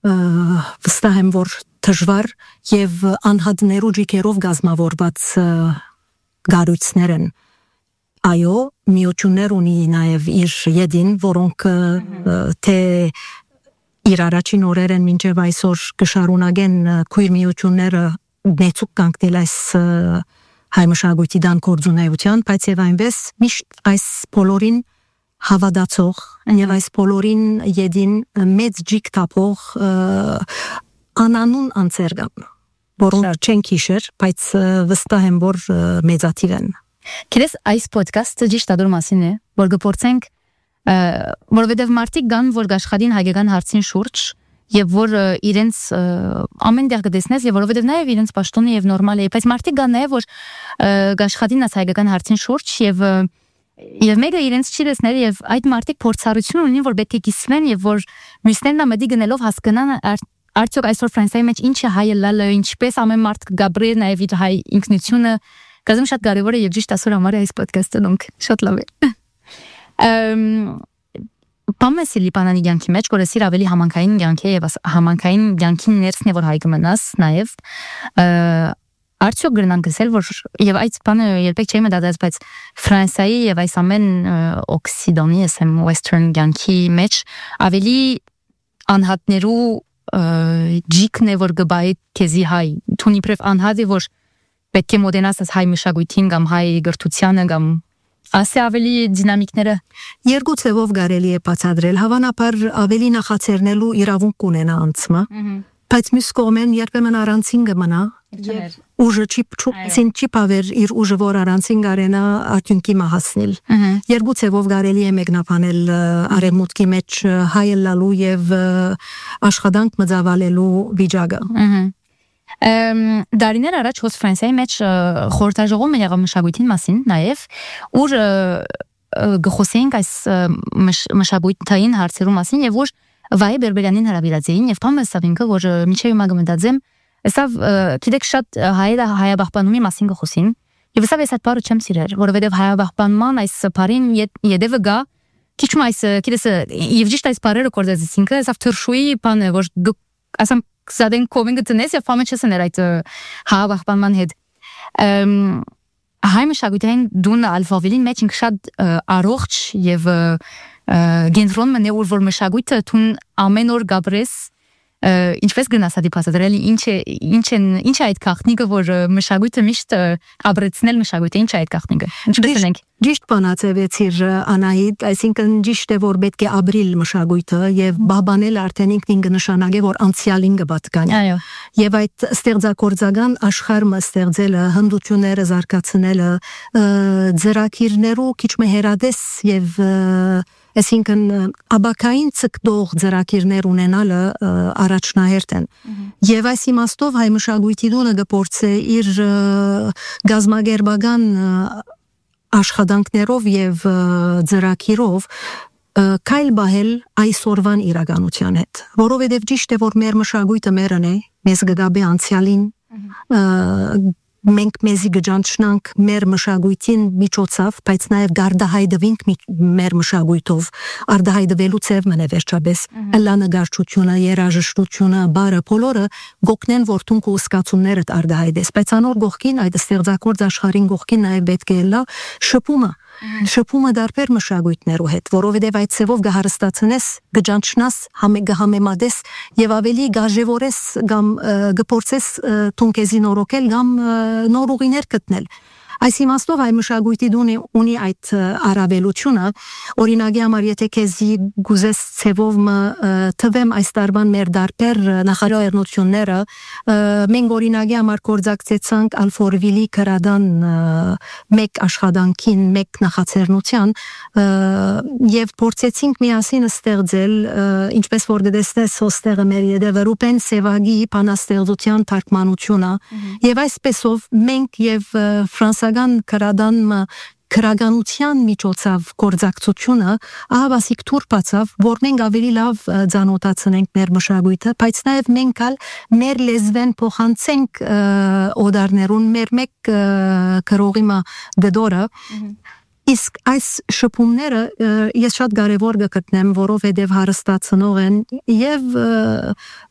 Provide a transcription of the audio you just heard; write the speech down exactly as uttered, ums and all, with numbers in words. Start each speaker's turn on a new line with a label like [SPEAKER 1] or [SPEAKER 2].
[SPEAKER 1] վստահ եմ, որ դժվար եւ անհատներու ջիկերով գազմավորված գառույցներ են։ Այո, միություններ ունի նաև իր յեդին, որոնք թե իր առաջին օրերեն մինչև այսօր կշարունակեն քույր միությունները նեցուկ կանգնել այս հայ մշակույթի դան գործունեության, բայց եւ այնպես միշտ այս բոլորին հավատացող եւ այս բոլորին յեդին մեծ ջիկ տապող անանուն անձեր կան, որոնք չեն քիշեր, բայց վստահ եմ, որ մեծաթիվ են։
[SPEAKER 2] Գիտես, այս ոդքասթը ճիշտ ադոր մասին է, որ գործենք, որովհետեւ մարդիկ կան, որ աշխատին հայկական հարցին շուրջ եւ որ իրենց ամեն տեղ կտեսնես եւ որովհետեւ նաեւ իրենց պաշտոնը եւ նորմալ է, բայց մարդիկ կան նաեւ որ աշխատին այս հայկական հարցին շուրջ եւ եւ մեկը իրենց չի տեսնել եւ այդ մարդիկ փորձառություն ունին, որ պետք է կիսվեն եւ որ մյուսներն ամդի գնելով հասկանան արդյոք այսօր Ֆրանսիայի մեջ ինչ է հայը լալը, ինչպես ամեն մարդ կգաբրի նաեւ իր հայ ինքնությունը, կազմում շատ կարեւոր է եւ ճիշտ ասոր համար է այս ոդքասթը, donc շատ լավ է։ Պամեսի լիպանանի կյանքի մեջ, որ էսիր ավելի համանքային կյանք է եւ համանքային կյանքին ներսն է որ հայ կմնաս նաեւ արդյոք գրնան գսել որ եւ այդ բանը երբեք չէի մտածել, բայց Ֆրանսիայի եւ այս ամեն օքսիդոնի ասեմ western կյանքի մեջ ավելի անհատներու ջիկն է որ գբայի քեզի հայ թունի պրև անհատի որ պետք է մոդենաս հայ մշակույթին կամ հայ գրթությանը կամ ասե ավելի դինամիկները
[SPEAKER 1] երկու ցևով կարելի է բացատրել, հավանաբար ավելի նախաձեռնելու իրավունք ունենա անցումը, բայց մյուս կողմեն երբեմն առանցին կմնա, ուժը չի փչուկին չի բավեր իր ուժը որ առանցին կարենա արտյունքի մահացնել։ Երկու ցևով կարելի է մեկնաբանել արևմուտքի մեջ հայելալու եւ աշխատանք մծավալելու վիճակը։
[SPEAKER 2] Դարիներ առաջ հոս Ֆրանսիայի մեջ խորհրդաժողովում եղավ մշակույթին մասին նաև, ուր գխոսեինք այս մշակույթային հարցերու մասին եւ որ վայ բերբերյանին հրավիրացին եւ բան ասավ ինքը որ միջև հիմա գմտածեմ, ասավ գիտեք շատ հայը հայաբախբանումի մասին գխոսին եւ ասավ ես այդ բառը չեմ սիրել, որովհետեւ հայաբախբանման այս բառին յետևը գա քիչ այս գիտես եւ ճիշտ այս բառերը կորզեցին ինքը ասավ թրշուի բանը որ ասամ Զադեն կոմինգը տնես եւ ֆամը չսներ այդ հավախբանման հետ հայ մշակույթային դուն ալֆավելին մեջ ինք շատ առողջ եւ գենտրոն մնե որ մշակույթը թուն ամեն օր գաբրես ինչպես գնաս դի փաստադրել ինչ է ինչ են ինչ է այդ քախնիկը որ մշակույթը միշտ աբրեցնել մշակույթը ինչ է այդ քախնիկը ինչպես ենք
[SPEAKER 1] Ճիշտ բանացեցիր Անահիտ, այսինքն ճիշտ է որ պետք է ապրիլ մշակույթը եւ բաբանել արդեն ինքնին կնշանակե որ անցյալին կպատկանի։
[SPEAKER 2] Այո։
[SPEAKER 1] Եվ այդ ստեղծագործական աշխարհը ստեղծելը, հնդությունները զարգացնելը, ձեռակիրներու քիչ մը հերադես եւ այսինքն աբակային ցկտող ձեռակիրներ ունենալը առաջնահերթ են։ Եվ այս իմաստով հայ մշակույթի դոնը գործե իր գազագերբական աշխատանքներով եւ ձեռակիրով կայլ բահել այսօրվան իրականության հետ, որովհետեւ ճիշտ է որ մեր մշակույթը մերն է, մեզ գդաբե անցյալին մենք մեզի գճանչնանք մեր մշակույթին միջոցով, բայց նաև գարդահայտվենք մեր մշակույթով, արդահայտվելու ծև մնե վերջապես, լանագարչությունը, երաժշտությունը, բարը, բոլորը գոքնեն որ թունք ու սկացումներդ արդահայտես, բայց անոր գողքին այդ ստեղծագործ աշխարհին գողքին նաև պետք է լա շփումը շփումը դարբեր մշակույթներու հետ, որովհետև այդ ծևով գահարստացնես, գճանչնաս, գհամեմադես եւ ավելի գաժևորես կամ գփորձես թունքեզի նորոգել կամ նոր ուղիներ գտնել։ Այս իմաստով այ մշակույթի դունի ունի այդ առավելությունը, օրինակի համար եթե քեզի գուզես ծևով թվեմ այս տարվան մեր դարբեր նախարարությունները մենք օրինակի համար կորձակցեցանք Ալֆորվիլի գրադան մեկ աշխատանքին մեկ նախաձեռնության եւ փորձեցինք միասին ստեղծել ինչպես որ դեսնես հոստերը մեր յետևը Ռուբեն Սևագի բանաստեղծության թարգմանությունը եւ այսպեսով մենք եւ Ֆրանսիական գրադան քրագանության միջոցով կորձակցությունը ահավասիկ թուր բացավ, որ մենք ավելի լավ ծանոթացնենք մեր մշակույթը, բայց նաև մենք ալ մեր լեզվեն փոխանցենք օդարներուն մեր մեկ քրողի մա գդորը Իսկ այս շփումները ես շատ կարևոր գտնեմ, որովհետև հարստացնող են եւ